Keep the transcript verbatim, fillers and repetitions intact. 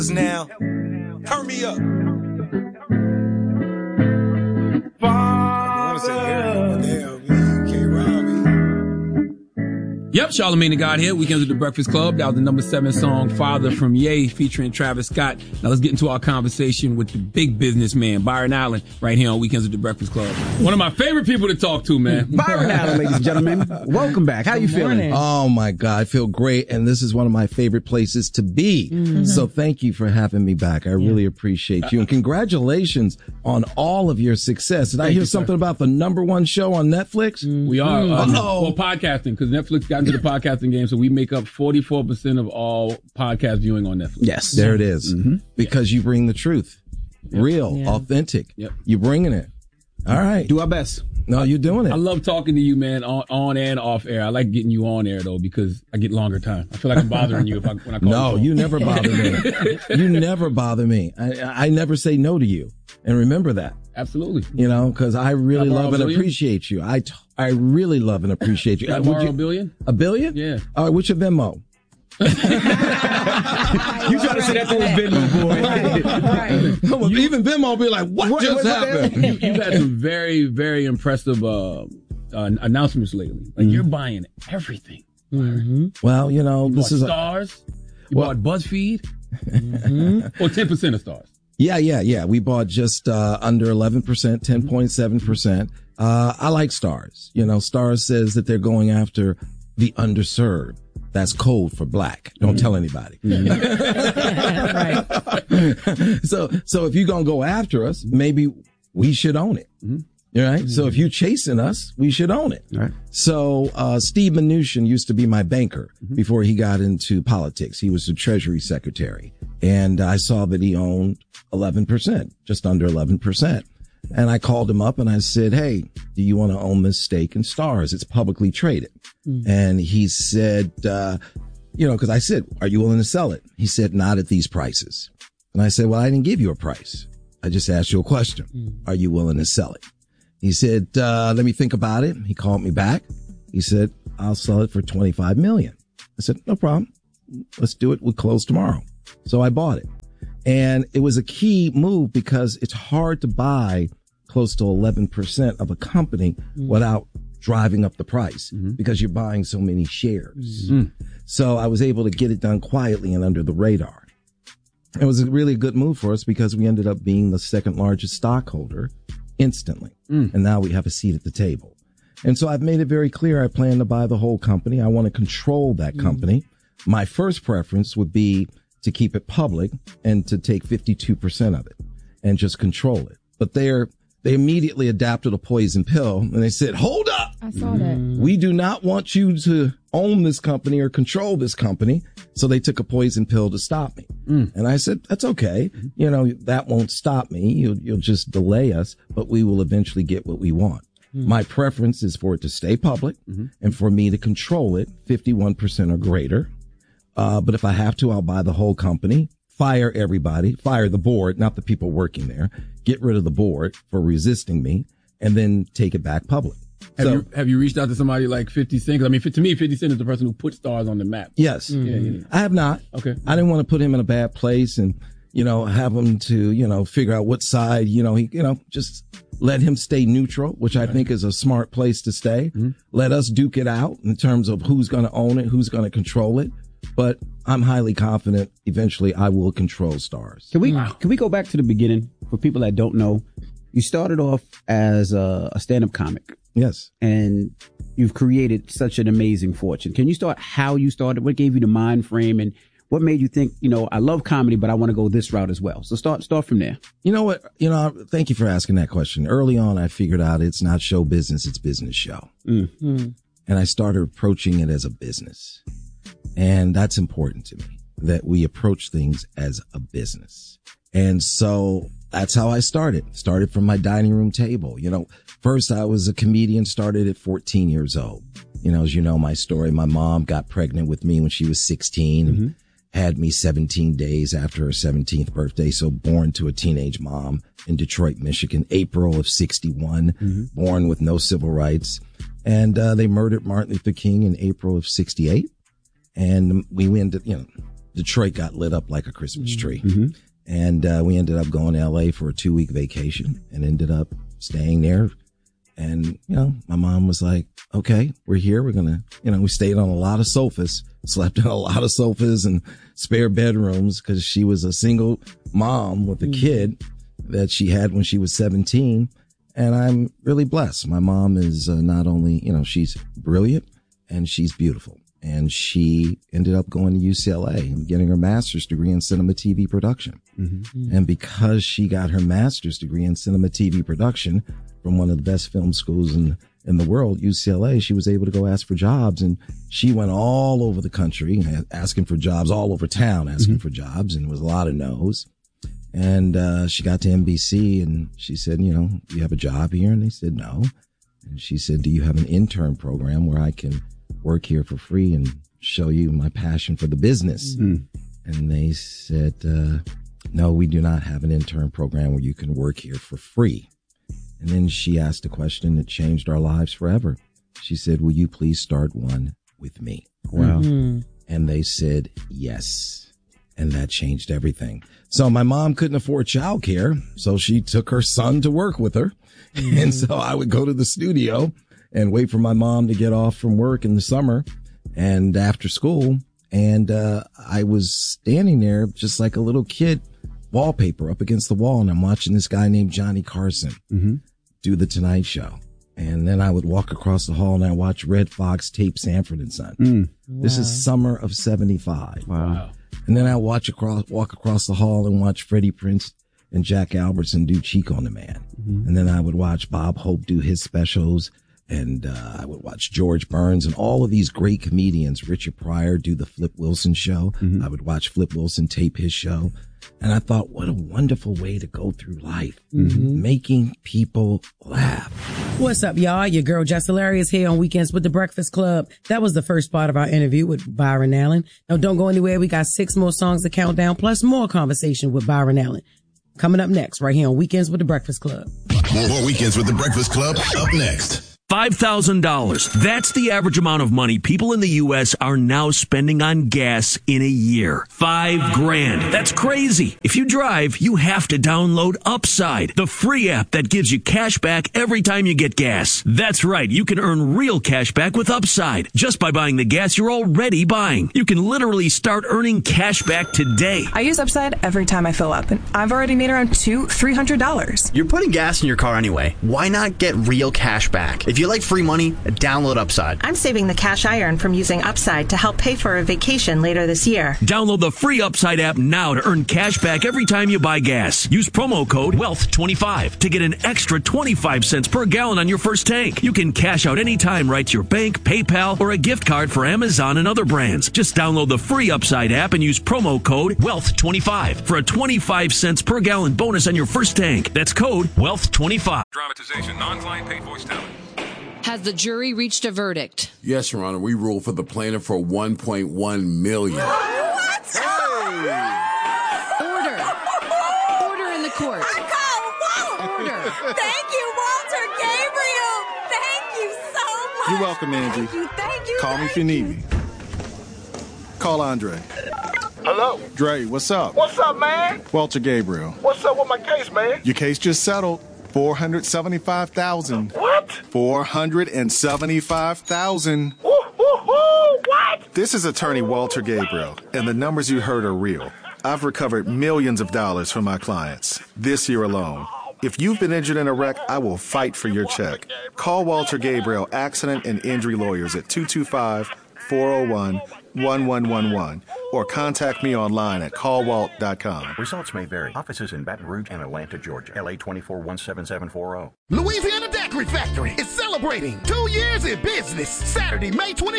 Now, turn me up. Yep, Charlamagne the God here. Weekends with the Breakfast Club. That was the number seven song, Father from Ye, featuring Travis Scott. Now let's get into our conversation with the big businessman, Byron Allen, right here on Weekends with the Breakfast Club. One of my favorite people to talk to, man. Byron Allen, ladies and gentlemen. Welcome back. How Good you feeling? Morning. Oh my God, I feel great. And this is one of my favorite places to be. Mm-hmm. So thank you for having me back. I yeah. really appreciate you. And congratulations on all of your success. Did thank I hear you, something sir. about the number one show on Netflix? Mm-hmm. We are. Uh, oh. Well, podcasting, because Netflix got into the podcasting game, so we make up forty-four percent of all podcast viewing on Netflix. Yes. There it is. Mm-hmm. Because you bring the truth. Yep. Real, yeah. authentic. Yep. You're bringing it. All right. Do our best. No, you're doing it. I love talking to you, man, on, on and off air. I like getting you on air, though, because I get longer time. I feel like I'm bothering you if I, when I call No, you. you never bother me. You never bother me. I, I never say no to you. And remember that. Absolutely. You know, because I really love and appreciate you. I, t- I really love and appreciate you. Can I borrow a billion? A billion? Yeah. All right, what's your Venmo? You trying to say that to a Venmo boy. Right, right. You, Even Venmo be like, what, what just what, happened? You, you've had some very, very impressive uh, uh, announcements lately. Like, mm-hmm. you're buying everything. Mm-hmm. Well, you know, you this is Stars. A, you well, bought BuzzFeed. Mm-hmm. Or ten percent of Stars. Yeah, yeah, yeah. We bought just uh, under eleven percent, ten point seven percent. Uh, I like Stars. You know, Stars says that they're going after the underserved. That's code for black. Don't mm-hmm. tell anybody. Mm-hmm. Right. So, so if you're going to go after us, maybe we should own it. Mm-hmm. All right. Mm-hmm. So if you're chasing us, we should own it. Right. So, uh, Steve Mnuchin used to be my banker mm-hmm. before he got into politics. He was the Treasury Secretary, and I saw that he owned eleven percent, just under eleven percent. And I called him up and I said, hey, do you want to own this stake in Stars? It's publicly traded. Mm. And he said, uh, you know, because I said, are you willing to sell it? He said, not at these prices. And I said, well, I didn't give you a price. I just asked you a question. Mm. Are you willing to sell it? He said, uh, let me think about it. He called me back. He said, I'll sell it for twenty-five million dollars. I said, no problem. Let's do it. We'll close tomorrow. So I bought it. And it was a key move because it's hard to buy close to eleven percent of a company mm. without driving up the price mm-hmm. because you're buying so many shares. Mm-hmm. So I was able to get it done quietly and under the radar. It was a really good move for us because we ended up being the second largest stockholder instantly. Mm. And now we have a seat at the table. And so I've made it very clear I plan to buy the whole company. I want to control that mm. company. My first preference would be to keep it public and to take fifty-two percent of it and just control it. But they're, they immediately adapted a poison pill and they said, hold up. I saw that. We do not want you to own this company or control this company. So they took a poison pill to stop me. Mm. And I said, that's okay. You know, that won't stop me. You'll, you'll just delay us, but we will eventually get what we want. Mm. My preference is for it to stay public mm-hmm. and for me to control it fifty-one percent or greater. Uh, but if I have to, I'll buy the whole company, fire everybody, fire the board, not the people working there, get rid of the board for resisting me, and then take it back public. Have so, you have you reached out to somebody like fifty Cent? 'Cause I mean, to me, fifty Cent is the person who put Stars on the map. Yes. Mm-hmm. Yeah, yeah, yeah. I have not. Okay. I didn't want to put him in a bad place and, you know, have him to, you know, figure out what side, you know, he, you know, just let him stay neutral, which I think is a smart place to stay. Mm-hmm. Let us duke it out in terms of who's going to own it, who's going to control it. But I'm highly confident eventually I will control Stars. Can we, wow. can we go back to the beginning for people that don't know? You started off as a, a stand-up comic. Yes. And you've created such an amazing fortune. Can you start how you started? What gave you the mind frame and what made you think, you know, I love comedy, but I want to go this route as well? So start, start from there. You know what? You know, thank you for asking that question. Early on, I figured out it's not show business, it's business show. Mm-hmm. And I started approaching it as a business. And that's important to me, that we approach things as a business. And so that's how I started. Started from my dining room table. You know, first I was a comedian, started at fourteen years old. You know, as you know my story, my mom got pregnant with me when she was sixteen and mm-hmm. had me seventeen days after her seventeenth birthday. So born to a teenage mom in Detroit, Michigan, April of sixty-one, mm-hmm. born with no civil rights. And, uh, they murdered Martin Luther King in April of sixty-eight. And we ended, you know, Detroit got lit up like a Christmas tree. Mm-hmm. And uh, we ended up going to L A for a two week vacation and ended up staying there. And, you know, my mom was like, okay, we're here. We're going to, you know, we stayed on a lot of sofas, slept in a lot of sofas and spare bedrooms because she was a single mom with a kid that she had when she was seventeen. And I'm really blessed. My mom is uh, not only, you know, she's brilliant and she's beautiful. And she ended up going to U C L A and getting her master's degree in cinema T V production. Mm-hmm. And because she got her master's degree in cinema T V production from one of the best film schools in, in the world, U C L A, she was able to go ask for jobs. And she went all over the country asking for jobs, all over town asking mm-hmm. for jobs. And there was a lot of no's. And uh, she got to N B C and she said, you know, do you have a job here? And they said, no. And she said, do you have an intern program where I can work here for free and show you my passion for the business? Mm. And they said, uh, no, we do not have an intern program where you can work here for free. And then she asked a question that changed our lives forever. She said, will you please start one with me? Wow. Mm-hmm. And they said, yes. And that changed everything. So my mom couldn't afford childcare, so she took her son to work with her. Mm-hmm. And so I would go to the studio and wait for my mom to get off from work in the summer and after school. And, uh, I was standing there just like a little kid, wallpaper up against the wall. And I'm watching this guy named Johnny Carson mm-hmm. do the Tonight Show. And then I would walk across the hall and I watch Red Fox tape Sanford and Son. Mm. Wow. This is summer of seventy-five. Wow. And then I watch across, walk across the hall and watch Freddie Prinze and Jack Albertson do Cheek on the Man. Mm-hmm. And then I would watch Bob Hope do his specials. And uh, I would watch George Burns and all of these great comedians, Richard Pryor, do the Flip Wilson show. Mm-hmm. I would watch Flip Wilson tape his show. And I thought, what a wonderful way to go through life, mm-hmm. making people laugh. What's up, y'all? Your girl Jess Hilarious here on Weekends with the Breakfast Club. That was the first part of our interview with Byron Allen. Now, don't go anywhere. We got six more songs to count down, plus more conversation with Byron Allen. Coming up next, right here on Weekends with the Breakfast Club. More, more Weekends with the Breakfast Club up next. five thousand dollars. That's the average amount of money people in the U S are now spending on gas in a year. Five grand. That's crazy. If you drive, you have to download Upside, the free app that gives you cash back every time you get gas. That's right. You can earn real cash back with Upside just by buying the gas you're already buying. You can literally start earning cash back today. I use Upside every time I fill up, and I've already made around two, three hundred dollars. You're putting gas in your car anyway. Why not get real cash back? If you like free money, download Upside. I'm saving the cash I earn from using Upside to help pay for a vacation later this year. Download the free Upside app now to earn cash back every time you buy gas. Use promo code wealth twenty-five to get an extra twenty-five cents per gallon on your first tank. You can cash out anytime right to your bank, PayPal, or a gift card for Amazon and other brands. Just download the free Upside app and use promo code wealth twenty-five for a twenty-five cents per gallon bonus on your first tank. That's code wealth twenty-five. Dramatization, non-client paid voice talent. Has the jury reached a verdict? Yes, Your Honor. We ruled for the plaintiff for one point one million dollars. What? Hey! Order. Order in the court. Order. Thank you, Walter Gabriel. Thank you so much. You're welcome, Angie. Thank you. Thank you. Call me if you need me. Call Andre. Hello? Dre, what's up? What's up, man? Walter Gabriel. What's up with my case, man? Your case just settled. four hundred seventy-five thousand dollars. What? four hundred seventy-five thousand dollars. Woo, woo, woo, what? This is attorney Walter Gabriel, and the numbers you heard are real. I've recovered millions of dollars from my clients this year alone. If you've been injured in a wreck, I will fight for your check. Call Walter Gabriel Accident and Injury Lawyers at two two five, four oh one, one one one one or contact me online at call walt dot com. Results may vary. Offices in Baton Rouge and Atlanta, Georgia. L A twenty-four one seven seven four zero. Louisiana Daiquiri Factory is celebrating two years in business. Saturday, May twenty-fifth.